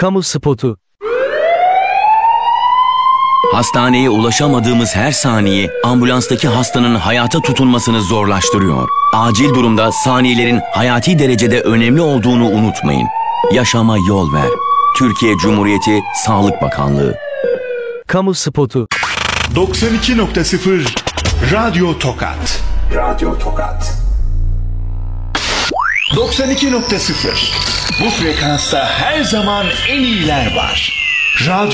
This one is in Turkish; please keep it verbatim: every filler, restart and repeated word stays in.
Kamu spotu. Hastaneye ulaşamadığımız her saniye ambulanstaki hastanın hayata tutunmasını zorlaştırıyor. Acil durumda saniyelerin hayati derecede önemli olduğunu unutmayın. Yaşama yol ver. Türkiye Cumhuriyeti Sağlık Bakanlığı. Kamu spotu. doksan iki nokta sıfır Radyo Tokat. Radyo Tokat. doksan iki nokta sıfır. Bu frekansta her zaman en iyiler var. Radyo